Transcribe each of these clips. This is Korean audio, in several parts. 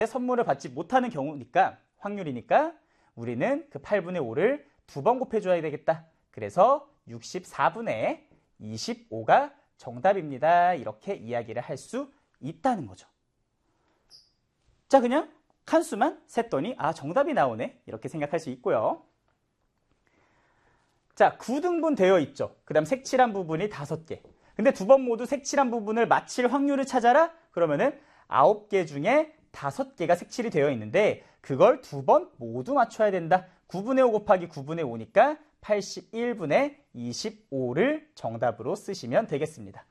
선물을 받지 못하는 경우니까 확률이니까 우리는 그 8분의 5를 2번 곱해줘야 되겠다. 그래서 64분의 25가 정답입니다. 이렇게 이야기를 할 수 있다는 거죠. 자, 그냥 칸수만 셌더니 정답이 나오네. 이렇게 생각할 수 있고요. 자, 9등분 되어 있죠. 그 다음 색칠한 부분이 5개. 근데 두 번 모두 색칠한 부분을 맞힐 확률을 찾아라? 그러면은 9개 중에 5개가 색칠이 되어 있는데 그걸 2번 모두 맞춰야 된다. 9분의 5 곱하기 9분의 5니까 81분의 25를 정답으로 쓰시면 되겠습니다.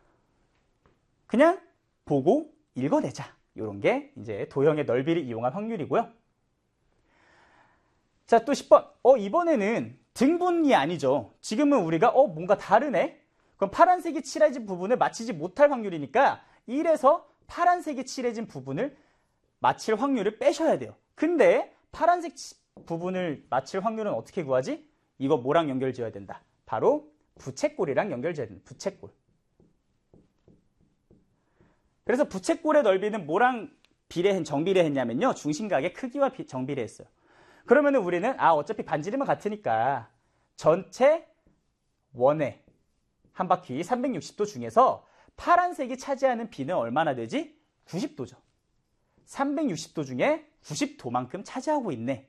그냥 보고 읽어내자. 이런 게 이제 도형의 넓이를 이용한 확률이고요. 자, 또 10번. 이번에는 등분이 아니죠. 지금은 우리가 뭔가 다르네? 그럼 파란색이 칠해진 부분을 맞히지 못할 확률이니까 1에서 파란색이 칠해진 부분을 맞힐 확률을 빼셔야 돼요. 근데 파란색 부분을 맞힐 확률은 어떻게 구하지? 이거 뭐랑 연결 지어야 된다? 바로 부채꼴이랑 연결 지어야 된다. 부채꼴. 그래서 부채꼴의 넓이는 뭐랑 정비례했냐면요. 중심각의 크기와 정비례했어요. 그러면 우리는 어차피 반지름은 같으니까 전체 원의 한 바퀴 360도 중에서 파란색이 차지하는 비는 얼마나 되지? 90도죠. 360도 중에 90도만큼 차지하고 있네.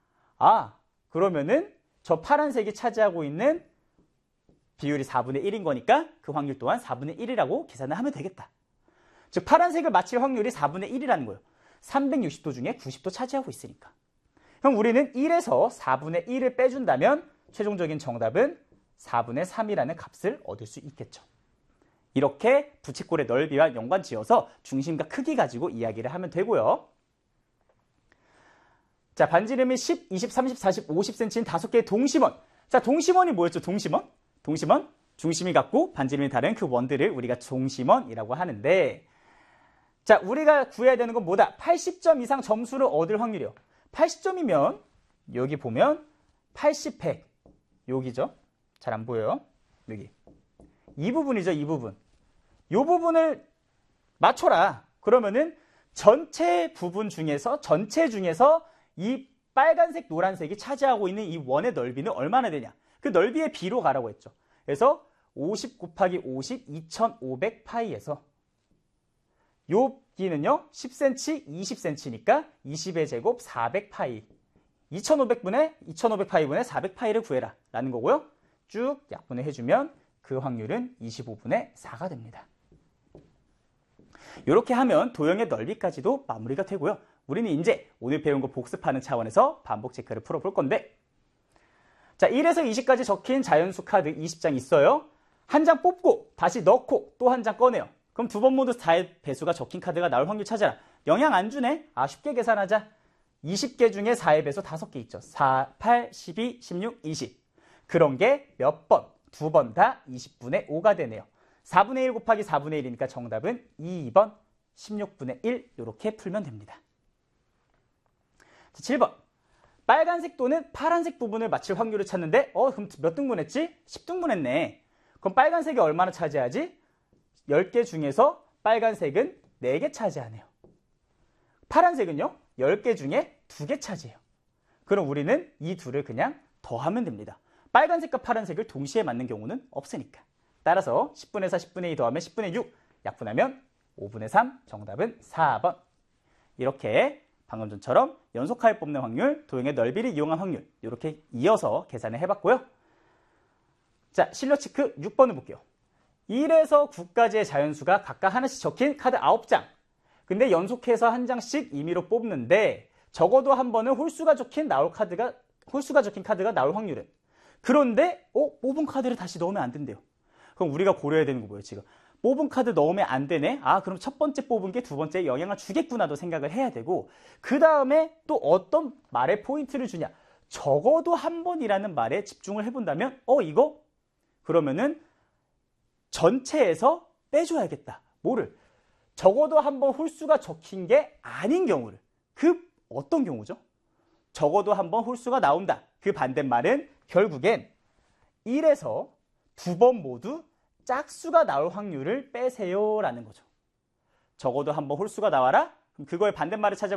그러면은 저 파란색이 차지하고 있는 비율이 4분의 1인 거니까 그 확률 또한 4분의 1이라고 계산을 하면 되겠다. 즉 파란색을 맞힐 확률이 4분의 1이라는 거예요. 360도 중에 90도 차지하고 있으니까. 그럼 우리는 1에서 4분의 1을 빼준다면 최종적인 정답은 4분의 3이라는 값을 얻을 수 있겠죠. 이렇게 부채꼴의 넓이와 연관지어서 중심과 크기 가지고 이야기를 하면 되고요. 자, 반지름이 10, 20, 30, 40, 50cm인 5개의 동심원. 자, 동심원이 뭐였죠? 동심원? 중심이 같고 반지름이 다른 그 원들을 우리가 동심원이라고 하는데, 자, 우리가 구해야 되는 건 뭐다? 80점 이상 점수를 얻을 확률이요. 80점이면 여기 보면 80회 여기죠. 잘 안 보여요. 여기 이 부분이죠. 이 부분. 이 부분을 맞춰라. 그러면은 전체 중에서 이 빨간색 노란색이 차지하고 있는 이 원의 넓이는 얼마나 되냐. 그 넓이의 비로 가라고 했죠. 그래서 50 곱하기 50 2500파이에서 여기는요 10cm 20cm니까 20의 제곱 400파이 2500파이분의 400파이를 구해라 라는 거고요. 쭉 약분을 해주면 그 확률은 25분의 4가 됩니다. 이렇게 하면 도형의 넓이까지도 마무리가 되고요. 우리는 이제 오늘 배운 거 복습하는 차원에서 반복 체크를 풀어볼 건데, 자, 1에서 20까지 적힌 자연수 카드 20장 있어요. 한 장 뽑고 다시 넣고 또 한 장 꺼내요. 그럼 두 번 모두 4의 배수가 적힌 카드가 나올 확률 찾아라. 영향 안 주네? 쉽게 계산하자. 20개 중에 4의 배수 5개 있죠. 4, 8, 12, 16, 20. 그런 게 몇 번? 두 번 다 20분의 5가 되네요. 4분의 1 곱하기 4분의 1이니까 정답은 2번 16분의 1 이렇게 풀면 됩니다. 자, 7번. 빨간색 또는 파란색 부분을 맞힐 확률을 찾는데 그럼 몇 등분 했지? 10등분 했네. 그럼 빨간색이 얼마나 차지하지? 10개 중에서 빨간색은 4개 차지하네요. 파란색은요? 10개 중에 2개 차지해요. 그럼 우리는 이 둘을 그냥 더하면 됩니다. 빨간색과 파란색을 동시에 맞는 경우는 없으니까. 따라서 10분의 4, 10분의 2 더하면 10분의 6, 약분하면 5분의 3, 정답은 4번. 이렇게 방금 전처럼 연속하여 뽑는 확률, 도형의 넓이를 이용한 확률 이렇게 이어서 계산을 해봤고요. 자, 실력 체크 6번을 볼게요. 1에서 9까지의 자연수가 각각 하나씩 적힌 카드 9장. 근데 연속해서 한 장씩 임의로 뽑는데 적어도 한 번은 홀수가 적힌 카드가 나올 확률은. 그런데 뽑은 카드를 다시 넣으면 안 된대요. 그럼 우리가 고려해야 되는 거 뭐예요, 지금? 뽑은 카드 넣으면 안 되네? 그럼 첫 번째 뽑은 게 두 번째에 영향을 주겠구나도 생각을 해야 되고, 그 다음에 또 어떤 말에 포인트를 주냐? 적어도 한 번이라는 말에 집중을 해본다면, 이거? 그러면은 전체에서 빼줘야겠다. 뭐를? 적어도 한 번 홀수가 적힌 게 아닌 경우를. 어떤 경우죠? 적어도 한 번 홀수가 나온다. 그 반대말은 결국엔 1에서 2번 모두 짝수가 나올 확률을 빼세요라는 거죠. 적어도 한 번 홀수가 나와라? 그럼 그거의 반대말을 찾아보면